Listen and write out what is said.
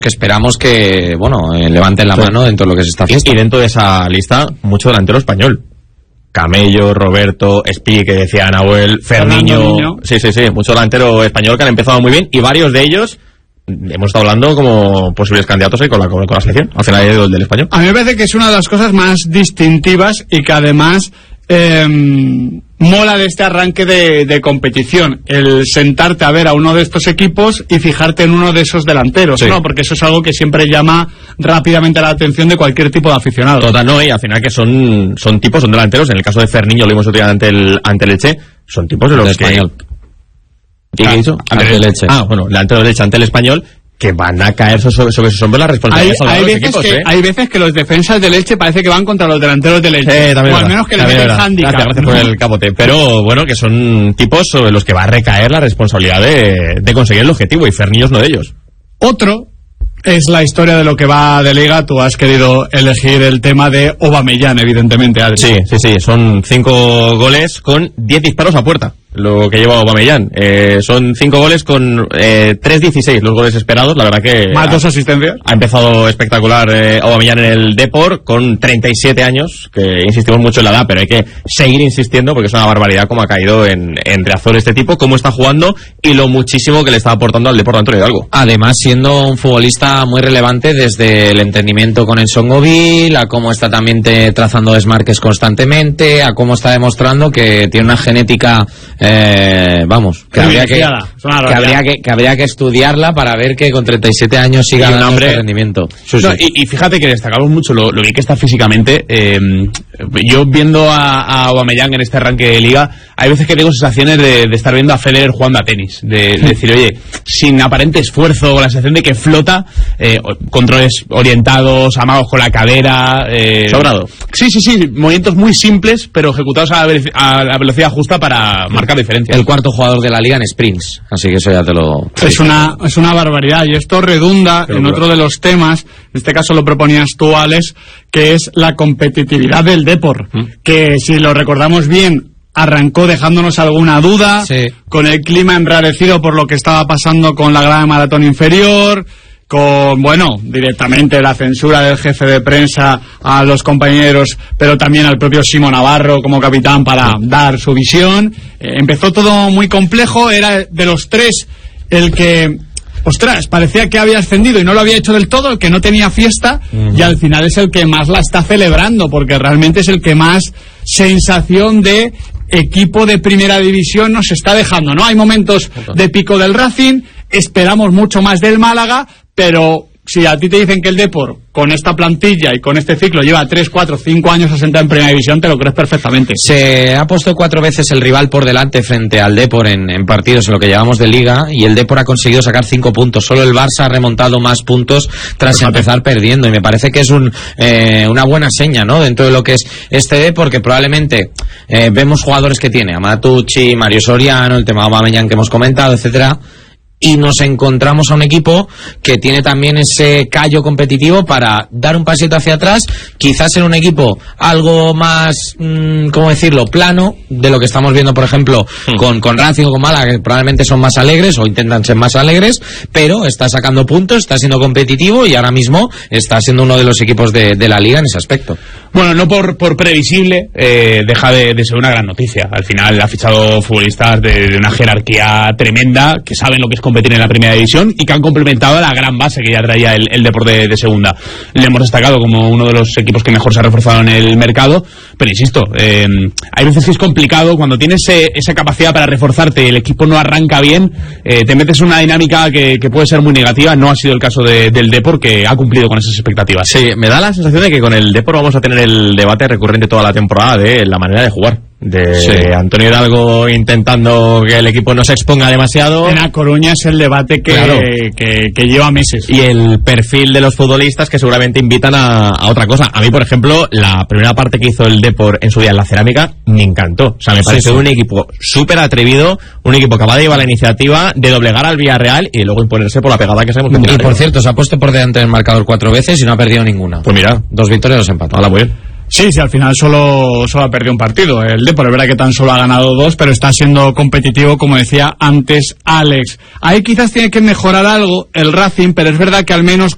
que esperamos que, levanten la mano dentro de lo que es esta fiesta. Y dentro de esa lista, mucho delantero español. Camello, Roberto, Espi, que decía Nahuel, Ferniño. Sí, mucho delantero español que han empezado muy bien, y varios de ellos hemos estado hablando como posibles candidatos ahí con la selección, al final del español. A mí me parece que es una de las cosas más distintivas y que además mola de este arranque de competición, el sentarte a ver a uno de estos equipos y fijarte en uno de esos delanteros, sí. ¿No? Porque eso es algo que siempre llama rápidamente la atención de cualquier tipo de aficionado. Total, no, y al final que son delanteros. En el caso de Ferniño, lo vimos otro día ante el Elche, son tipos de los que... Español. ¿Qué he dicho? Ante el Elche. Delantero del Elche ante el Español, que van a caer sobre sus hombros las responsabilidades. Hay veces que los defensas del Elche parece que van contra los delanteros del Elche, o al menos que les meten handicap. Gracias por el capote. Pero bueno, que son tipos sobre los que va a recaer la responsabilidad de conseguir el objetivo, y Ferniño es uno de ellos. Otro es la historia de lo que va de Liga. Tú has querido elegir el tema de Aubameyang, evidentemente, Adri. Sí, son 5 goles con 10 disparos a puerta, lo que lleva Aubameyang. Son 5 goles con 3-16 los goles esperados. La verdad que más 2 asistencias. Ha empezado espectacular Aubameyang en el Depor con 37 años, que insistimos mucho en la edad, pero hay que seguir insistiendo porque es una barbaridad cómo ha caído en Riazor este tipo, cómo está jugando y lo muchísimo que le está aportando al Depor de Antonio Hidalgo. Además, siendo un futbolista muy relevante desde el entendimiento con el Songoville, a cómo está también trazando desmarques constantemente, a cómo está demostrando que tiene una genética que habría que estudiarla para ver que con 37 años siga dando este rendimiento. Y fíjate que destacamos mucho lo bien que está físicamente. Yo viendo a Aubameyang en este arranque de Liga, hay veces que tengo sensaciones de estar viendo a Federer jugando a tenis, de decir, oye, sin aparente esfuerzo, con la sensación de que flota, controles orientados, amados con la cadera, sobrado. Sí, movimientos muy simples, pero ejecutados a la velocidad justa para marcar diferencia. El cuarto jugador de la Liga en sprints, así que eso ya te lo... Es una barbaridad, y esto redunda en otro de los temas, en este caso lo proponías tú, Alex, que es la competitividad del Depor, que si lo recordamos bien, arrancó dejándonos alguna duda, con el clima enrarecido por lo que estaba pasando con la grada de maratón inferior, con, directamente la censura del jefe de prensa a los compañeros, pero también al propio Simo Navarro como capitán para dar su visión. Empezó todo muy complejo, era de los tres el que... parecía que había ascendido y no lo había hecho del todo, el que no tenía fiesta, y al final es el que más la está celebrando, porque realmente es el que más sensación de equipo de primera división nos está dejando, ¿no? Hay momentos de pico del Racing, esperamos mucho más del Málaga, pero si a ti te dicen que el Depor, con esta plantilla y con este ciclo, lleva 3, 4, 5 años asentado en primera división, te lo crees perfectamente. Se ha puesto 4 veces el rival por delante frente al Depor en partidos en lo que llevamos de Liga, y el Depor ha conseguido sacar 5 puntos. Solo el Barça ha remontado más puntos tras empezar perdiendo, y me parece que es una buena seña, ¿no? Dentro de lo que es este Depor, que probablemente vemos jugadores que tiene, Amatucci, Mario Soriano, el tema de Aubameyang que hemos comentado, etcétera, y nos encontramos a un equipo que tiene también ese callo competitivo para dar un pasito hacia atrás, quizás en un equipo algo más, ¿cómo decirlo?, plano, de lo que estamos viendo, por ejemplo, con Racing o con Málaga, que probablemente son más alegres o intentan ser más alegres, pero está sacando puntos, está siendo competitivo y ahora mismo está siendo uno de los equipos de la Liga en ese aspecto. Bueno, no por previsible, deja de ser una gran noticia. Al final ha fichado futbolistas de una jerarquía tremenda, que saben lo que es competir en la primera división y que han complementado a la gran base que ya traía el Deporte de segunda. Le hemos destacado como uno de los equipos que mejor se ha reforzado en el mercado, pero insisto, hay veces que es complicado cuando tienes esa capacidad para reforzarte y el equipo no arranca bien, te metes en una dinámica que puede ser muy negativa. No ha sido el caso del Depor, que ha cumplido con esas expectativas. Sí, me da la sensación de que con el Depor vamos a tener el debate recurrente toda la temporada de la manera de jugar. Antonio Hidalgo intentando que el equipo no se exponga demasiado. En A Coruña es el debate que lleva meses. Y el perfil de los futbolistas que seguramente invitan a otra cosa. A mí, por ejemplo, la primera parte que hizo el Depor en su día en la Cerámica me encantó. O sea, me pareció un equipo súper atrevido, un equipo capaz de llevar la iniciativa, de doblegar al Villarreal y luego imponerse por la pegada que sabemos que tiene. Y por cierto, se ha puesto por delante del marcador 4 veces y no ha perdido ninguna. Pues mira, 2 victorias, 2 empates. Hola, muy bien. Sí, al final solo ha perdido un partido. El Depor, es verdad que tan solo ha ganado 2, pero está siendo competitivo, como decía antes Alex. Ahí quizás tiene que mejorar algo el Racing, pero es verdad que al menos